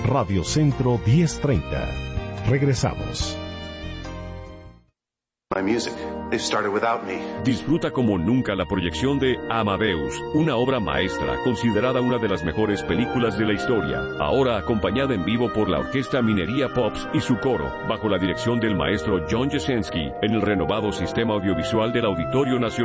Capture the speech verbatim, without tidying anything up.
Radio Centro diez treinta. Regresamos. My music. They started without me. Disfruta como nunca la proyección de Amadeus, una obra maestra considerada una de las mejores películas de la historia, ahora acompañada en vivo por la Orquesta Minería Pops y su coro, bajo la dirección del maestro John Jasinski, en el renovado sistema audiovisual del Auditorio Nacional.